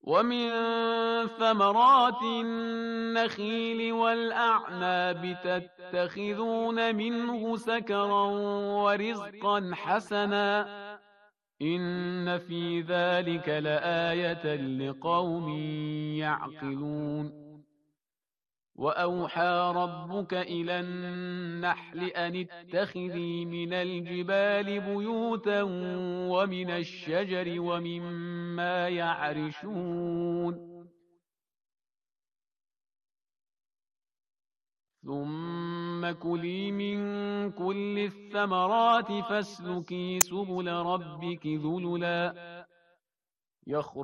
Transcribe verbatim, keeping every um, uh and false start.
ومن ثمرات النخيل والأعناب تتخذون منه سكرا ورزقا حسنا إن في ذلك لآية لقوم يعقلون. وأوحى ربك إلى النحل أن اتخذي من الجبال بيوتا ومن الشجر ومما يعرشون ثم كلي من كل الثمرات فاسلكي سبل ربك ذللا يخرج